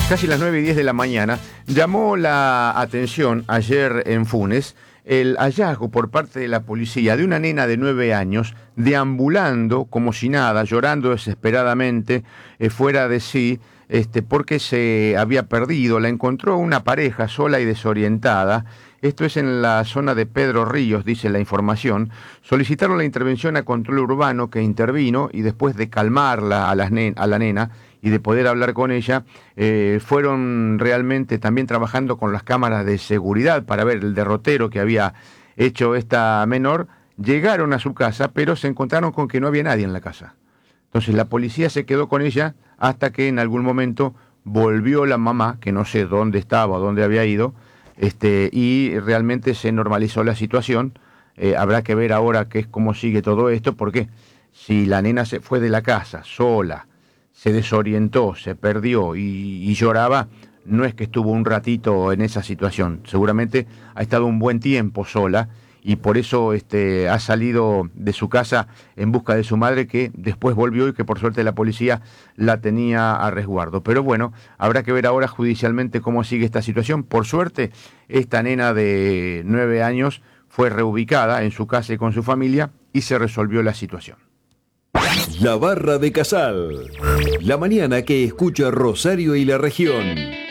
Casi las 9:10 de la mañana, llamó la atención ayer en Funes el hallazgo por parte de la policía de una nena de 9 años deambulando como si nada, llorando desesperadamente, fuera de sí, porque se había perdido. La encontró una pareja sola y desorientada. Esto es en la zona de Pedro Ríos, dice la información. Solicitaron la intervención a control urbano, que intervino, y después de calmarla a la nena y de poder hablar con ella, fueron realmente también trabajando con las cámaras de seguridad para ver el derrotero que había hecho esta menor. Llegaron a su casa, pero se encontraron con que no había nadie en la casa. Entonces la policía se quedó con ella hasta que en algún momento volvió la mamá, que no sé dónde estaba o dónde había ido, y realmente se normalizó la situación. Habrá que ver ahora cómo sigue todo esto, porque si la nena se fue de la casa sola, se desorientó, se perdió y lloraba, no es que estuvo un ratito en esa situación, seguramente ha estado un buen tiempo sola y por eso ha salido de su casa en busca de su madre, que después volvió y que por suerte la policía la tenía a resguardo. Pero bueno, habrá que ver ahora judicialmente cómo sigue esta situación. Por suerte, esta nena de 9 años fue reubicada en su casa y con su familia y se resolvió la situación. La Barra de Casal. La mañana que escucha Rosario y la región.